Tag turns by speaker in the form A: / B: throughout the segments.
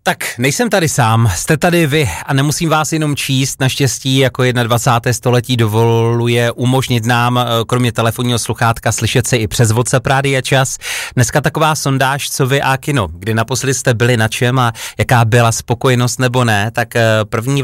A: Tak nejsem tady sám, jste tady vy a nemusím vás jenom číst, naštěstí jako 21. století dovoluje umožnit nám, kromě telefonního sluchátka, slyšet se i přes WhatsApp Rádia Čas. Dneska taková sondáž, co vy a kino, kdy naposledy jste byli na čem a jaká byla spokojenost nebo ne, tak první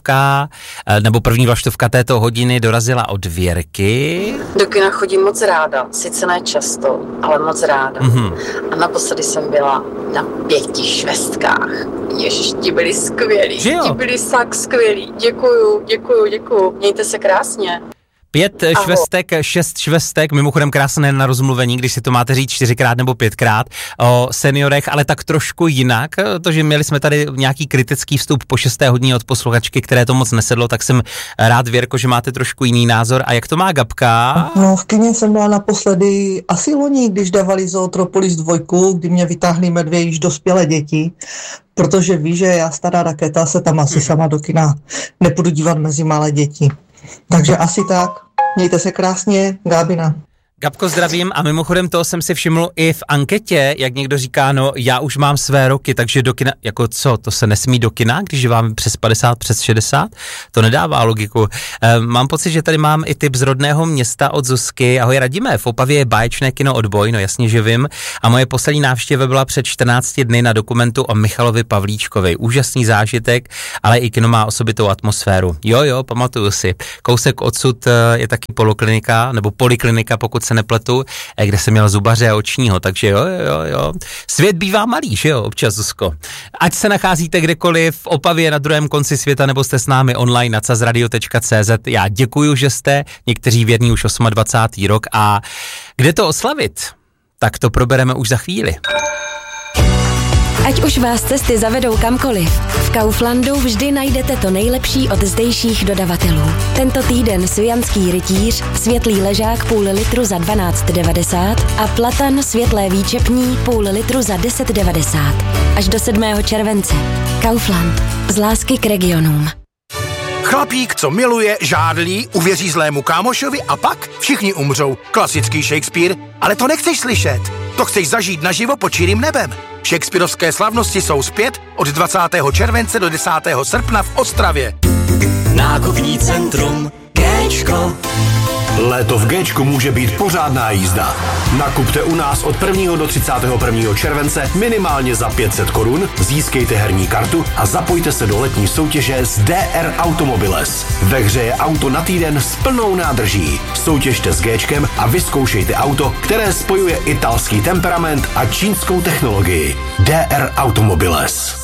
A: vlaštovka této hodiny dorazila od Věrky.
B: Do kina chodím moc ráda, sice ne často, ale moc ráda. A naposledy jsem byla na 5 švestkách. Ježiš, ti byli skvělí, ti byli tak skvělí. Děkuju. Mějte se krásně.
A: 5 švestek, 6 švestek, mimochodem krásné na rozmluvení, když si to máte říct 4krát nebo 5krát o seniorech, ale tak trošku jinak, protože měli jsme tady nějaký kritický vstup po 6. hodině od posluchačky, které to moc nesedlo, tak jsem rád, Věrko, že máte trošku jiný názor. A jak to má Gabka?
C: No, v kině jsem byla naposledy asi loni, když dávali Zootropolis 2, kdy mě vytáhli medvě již dospělé děti, protože ví, že já stará raketa se tam asi sama do kina nepůjdu dívat mezi malé děti. Takže asi tak. Mějte se krásně, Gábina.
A: Gabko, zdravím a mimochodem toho jsem si všiml i v anketě, jak někdo říká, no já už mám své roky, takže do kina, jako co, to se nesmí do kina, když vám přes 50, přes 60? To nedává logiku. Mám pocit, že tady mám i tip z rodného města od Zuzky. Ahoj, Radime, v Opavě je báječné kino Odboj, no jasně, že vím. A moje poslední návštěva byla před 14 dny na dokumentu o Michalovi Pavlíčkovi. Úžasný zážitek, ale i kino má osobitou atmosféru. Jo, pamatuju si. Kousek odsud je taky poliklinika, pokud se nepletu, kde jsem měl zubaře a očního, takže jo. Svět bývá malý, že jo, občas, Zuzko. Ať se nacházíte kdekoliv v Opavě na druhém konci světa, nebo jste s námi online na cazradio.cz. Já děkuju, že jste, někteří věrní už 28. rok a kde to oslavit? Tak to probereme už za chvíli.
D: Ať už vás cesty zavedou kamkoliv, v Kauflandu vždy najdete to nejlepší od zdejších dodavatelů. Tento týden svijanský rytíř, světlý ležák půl litru za 12,90 a platan světlé výčepní půl litru za 10,90. Až do 7. července. Kaufland. Z lásky k regionům.
E: Chlapík, co miluje, žádlí, uvěří zlému kámošovi a pak všichni umřou. Klasický Shakespeare, ale to nechceš slyšet. To chceš zažít naživo pod čirým nebem. Shakespearovské slavnosti jsou zpět od 20. července do 10. srpna v Ostravě.
F: Nákupní centrum Géčko.
G: Léto v Géčku může být pořádná jízda. Nakupte u nás od 1. do 31. července minimálně za 500 korun, získejte herní kartu a zapojte se do letní soutěže s DR Automobiles. Ve hře je auto na týden s plnou nádrží. Soutěžte s Géčkem a vyzkoušejte auto, které spojuje italský temperament a čínskou technologii. DR Automobiles.